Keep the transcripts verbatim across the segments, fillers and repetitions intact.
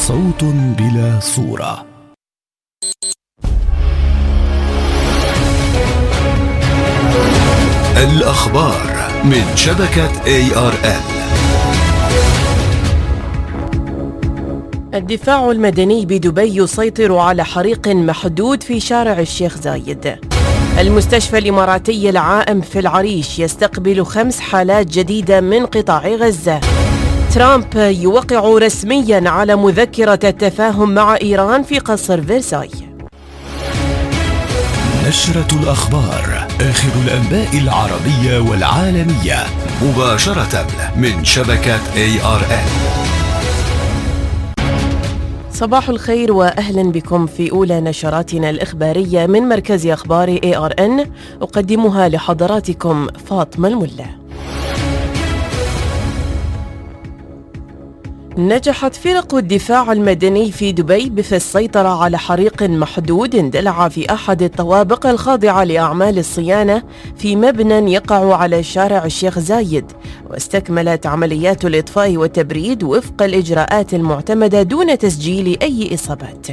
صوت بلا صورة. الأخبار من شبكة إيه آر إل. الدفاع المدني بدبي يسيطر على حريق محدود في شارع الشيخ زايد. المستشفى الإماراتي العائم في العريش يستقبل خمس حالات جديدة من قطاع غزة. ترامب يوقع رسميا على مذكرة التفاهم مع إيران في قصر فرساي. نشرة الأخبار، آخر الأنباء العربية والعالمية مباشرة من شبكة إيه آر إل. صباح الخير وأهلا بكم في أولى نشراتنا الإخبارية من مركز أخبار إيه آر إن، أقدمها لحضراتكم فاطمة الملا. نجحت فرق الدفاع المدني في دبي في السيطرة على حريق محدود اندلع في أحد الطوابق الخاضعة لأعمال الصيانة في مبنى يقع على شارع الشيخ زايد، واستكملت عمليات الإطفاء والتبريد وفق الإجراءات المعتمدة دون تسجيل أي إصابات.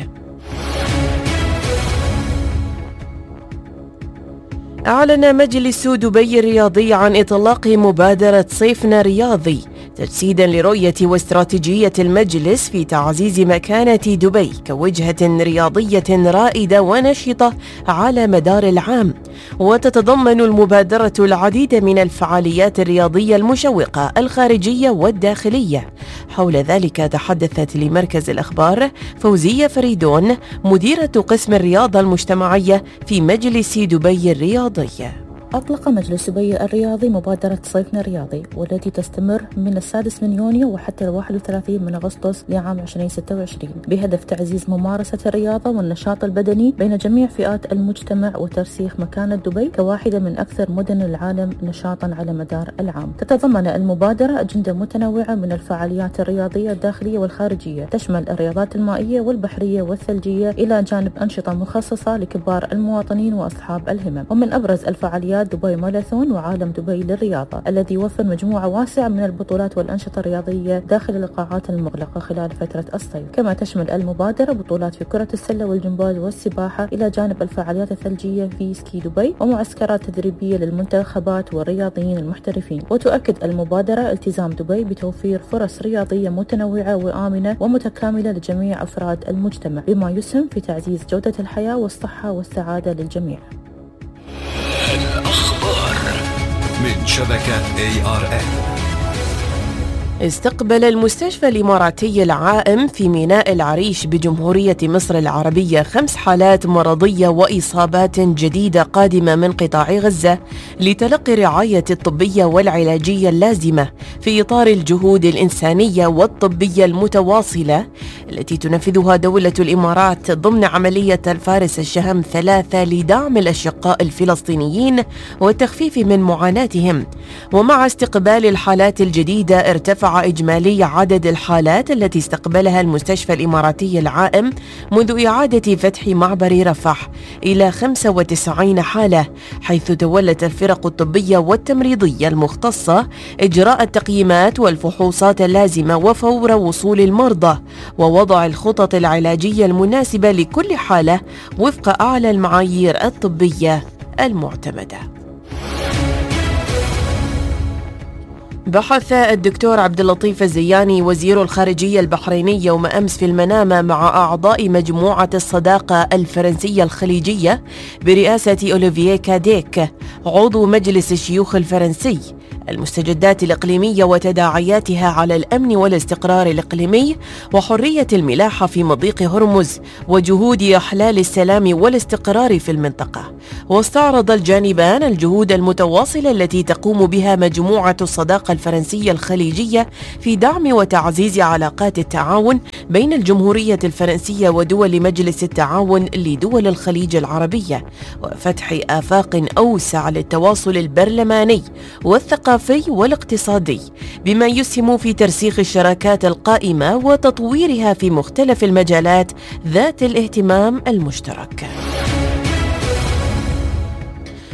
أعلن مجلس دبي الرياضي عن إطلاق مبادرة صيفنا رياضي تجسيداً لرؤية واستراتيجية المجلس في تعزيز مكانة دبي كوجهة رياضية رائدة ونشطة على مدار العام. وتتضمن المبادرة العديد من الفعاليات الرياضية المشوقة الخارجية والداخلية. حول ذلك تحدثت لمركز الأخبار فوزية فريدون مديرة قسم الرياضة المجتمعية في مجلس دبي الرياضي. أطلق مجلس دبي الرياضي مبادرة صيفنا الرياضي، والتي تستمر من السادس من يونيو وحتى الواحد وثلاثين من أغسطس لعام ألفين وستة وعشرين، بهدف تعزيز ممارسة الرياضة والنشاط البدني بين جميع فئات المجتمع وترسيخ مكانة دبي كواحدة من أكثر مدن العالم نشاطا على مدار العام. تتضمن المبادرة أجندة متنوعة من الفعاليات الرياضية الداخلية والخارجية، تشمل الرياضات المائية والبحرية والثلجية، إلى جانب أنشطة مخصصة لكبار المواطنين وأصحاب الهمم. ومن أبرز الفعاليات دبي ماراثون وعالم دبي للرياضة، الذي يوفر مجموعة واسعة من البطولات والأنشطة الرياضية داخل القاعات المغلقة خلال فترة الصيف. كما تشمل المبادرة بطولات في كرة السلة والجمباز والسباحة، إلى جانب الفعاليات الثلجية في سكي دبي ومعسكرات تدريبية للمنتخبات والرياضيين المحترفين. وتؤكد المبادرة التزام دبي بتوفير فرص رياضية متنوعة وآمنة ومتكاملة لجميع أفراد المجتمع، بما يسهم في تعزيز جودة الحياة والصحة والسعادة للجميع. الأخبار من شبكة إيه آر إل. استقبل المستشفى الإماراتي العائم في ميناء العريش بجمهورية مصر العربية خمس حالات مرضية وإصابات جديدة قادمة من قطاع غزة لتلقي الرعاية الطبية والعلاجية اللازمة في إطار الجهود الإنسانية والطبية المتواصلة التي تنفذها دولة الإمارات ضمن عملية الفارس الشهم ثلاثة لدعم الأشقاء الفلسطينيين والتخفيف من معاناتهم. ومع استقبال الحالات الجديدة ارتفع إجمالي عدد الحالات التي استقبلها المستشفى الإماراتي العائم منذ إعادة فتح معبر رفح إلى خمسة وتسعين حالة، حيث تولت الفرق الطبية والتمريضية المختصة إجراء التقييمات والفحوصات اللازمة وفور وصول المرضى، ووضع الخطط العلاجية المناسبة لكل حالة وفق أعلى المعايير الطبية المعتمدة. بحث الدكتور عبد اللطيف الزياني وزير الخارجية البحريني يوم أمس في المنامة مع أعضاء مجموعة الصداقة الفرنسية الخليجية برئاسة أوليفييه كاديك عضو مجلس الشيوخ الفرنسي المستجدات الإقليمية وتداعياتها على الأمن والاستقرار الإقليمي وحرية الملاحة في مضيق هرمز وجهود إحلال السلام والاستقرار في المنطقة. واستعرض الجانبان الجهود المتواصلة التي تقوم بها مجموعة الصداقة الفرنسية الخليجية في دعم وتعزيز علاقات التعاون بين الجمهورية الفرنسية ودول مجلس التعاون لدول الخليج العربية، وفتح آفاق أوسع للتواصل البرلماني والثقافي والاقتصادي، بما يسهم في ترسيخ الشراكات القائمة وتطويرها في مختلف المجالات ذات الاهتمام المشترك.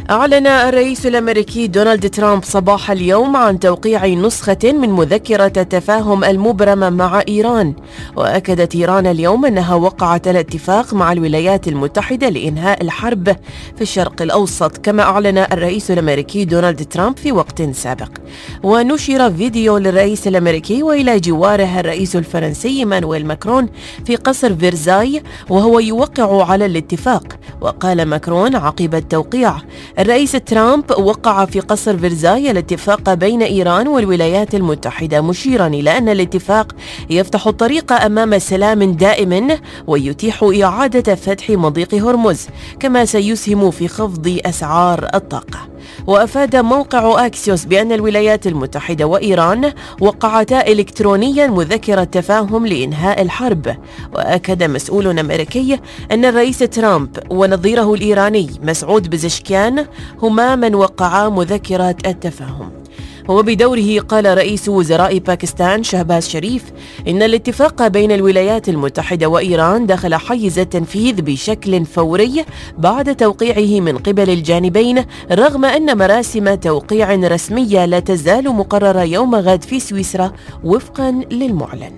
أعلن الرئيس الأمريكي دونالد ترامب صباح اليوم عن توقيع نسخة من مذكرة التفاهم المبرمة مع إيران، وأكدت إيران اليوم أنها وقعت الاتفاق مع الولايات المتحدة لإنهاء الحرب في الشرق الأوسط، كما أعلن الرئيس الأمريكي دونالد ترامب في وقت سابق. ونشر فيديو للرئيس الأمريكي وإلى جواره الرئيس الفرنسي إيمانويل ماكرون في قصر فيرزاي وهو يوقع على الاتفاق. وقال ماكرون عقب التوقيع: الرئيس ترامب وقع في قصر فيرزاي الاتفاق بين إيران والولايات المتحدة، مشيرا إلى أن الاتفاق يفتح الطريق أمام سلام دائم ويتيح إعادة فتح مضيق هرمز، كما سيسهم في خفض أسعار الطاقة. وأفاد موقع أكسيوس بأن الولايات المتحدة وإيران وقعتا إلكترونيا مذكرة تفاهم لإنهاء الحرب. وأكد مسؤول أمريكي أن الرئيس ترامب ونظيره الإيراني مسعود بزشكيان هما من وقعا مذكرة التفاهم. وبدوره قال رئيس وزراء باكستان شهباز شريف إن الاتفاق بين الولايات المتحدة وإيران دخل حيز التنفيذ بشكل فوري بعد توقيعه من قبل الجانبين، رغم أن مراسم توقيع رسمية لا تزال مقررة يوم غد في سويسرا وفقا للمعلن.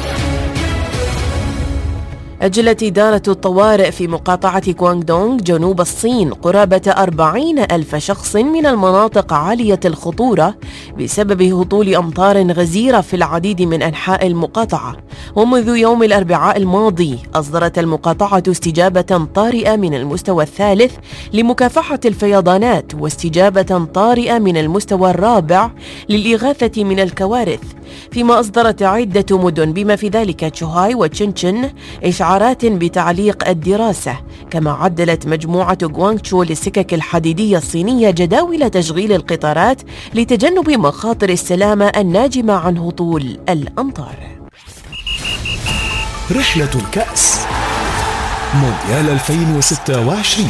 أجلت إدارة الطوارئ في مقاطعة غواندونغ جنوب الصين قرابة أربعين ألف شخص من المناطق عالية الخطورة بسبب هطول أمطار غزيرة في العديد من أنحاء المقاطعة. ومنذ يوم الأربعاء الماضي أصدرت المقاطعة استجابة طارئة من المستوى الثالث لمكافحة الفيضانات، واستجابة طارئة من المستوى الرابع للإغاثة من الكوارث، فيما أصدرت عدة مدن بما في ذلك شوهاي وتشنشن إشعارات بتعليق الدراسة. كما عدلت مجموعة غوانغشو للسكك الحديدية الصينية جداول تشغيل القطارات لتجنب مخاطر السلامة الناجمة عن هطول الأمطار. رحلة الكأس مونديال ألفين وستة وعشرين.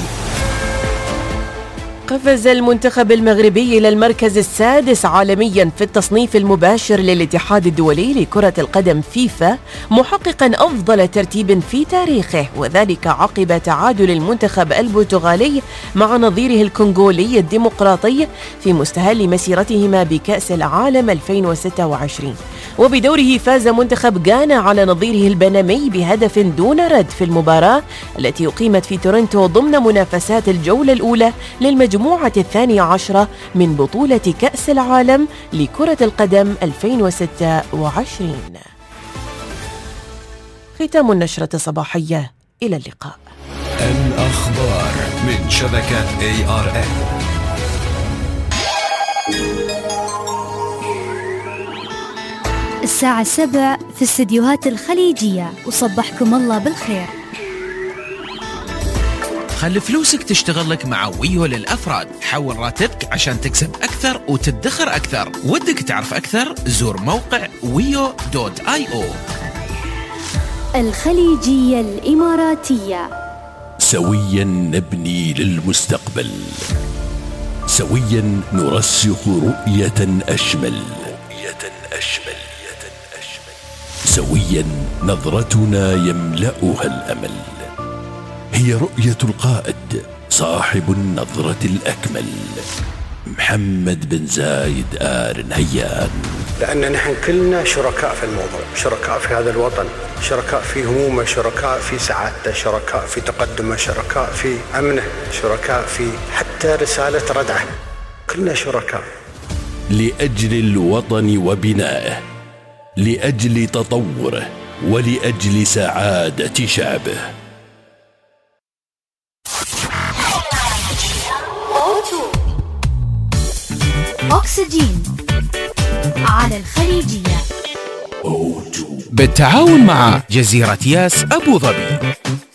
قفز المنتخب المغربي إلى المركز السادس عالميا في التصنيف المباشر للاتحاد الدولي لكرة القدم فيفا، محققا أفضل ترتيب في تاريخه، وذلك عقب تعادل المنتخب البرتغالي مع نظيره الكونغولي الديمقراطي في مستهل مسيرتهما بكأس العالم ألفين وستة وعشرين. وبدوره فاز منتخب غانا على نظيره البنمي بهدف دون رد في المباراة التي أقيمت في تورنتو ضمن منافسات الجولة الأولى للمجموعة الثانية عشرة من بطولة كأس العالم لكرة القدم ألفين وستة وعشرين. ختام النشرة الصباحية، إلى اللقاء. الأخبار من شبكة إيه آر إن. الساعة السبع في استديوهات الخليجية، وصبحكم الله بالخير. خلي فلوسك تشتغل لك مع ويو للأفراد. حول راتبك عشان تكسب أكثر وتدخر أكثر. ودك تعرف أكثر؟ زور موقع ويو دوت آي أو. الخليجية الإماراتية. سويا نبني للمستقبل، سويا نرسخ رؤية أشمل، رؤية أشمل، سويا نظرتنا يملأها الأمل. هي رؤية القائد صاحب النظرة الأكمل، محمد بن زايد آل نهيان. لأن نحن كلنا شركاء في الموضوع، شركاء في هذا الوطن، شركاء في همومه، شركاء في سعادته، شركاء في تقدمه، شركاء في أمنه، شركاء في حتى رسالة ردعه، كلنا شركاء. لأجل الوطن وبنائه، لأجل تطوره، ولأجل سعادة شعبه. أكسجين على الخليجية بالتعاون مع جزيرة ياس أبو ظبي.